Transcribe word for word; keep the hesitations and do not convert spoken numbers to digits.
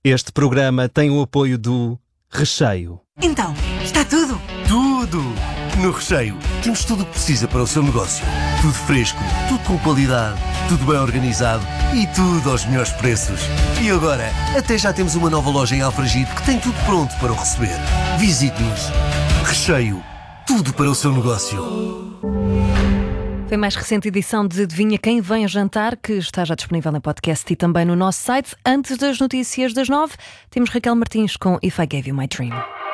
Este programa tem o apoio do Recheio. Então, está tudo? Tudo! No Recheio temos tudo o que precisa para o seu negócio. Tudo fresco, tudo com qualidade, tudo bem organizado e tudo aos melhores preços. E agora, até já temos uma nova loja em Alfragide que tem tudo pronto para o receber. Visite-nos. Recheio. Tudo para o seu negócio. Foi a mais recente edição de Adivinha Quem Vem Jantar, que está já disponível em podcast e também no nosso site. Antes das notícias das nove, temos Raquel Martins com If I Gave You My Dream.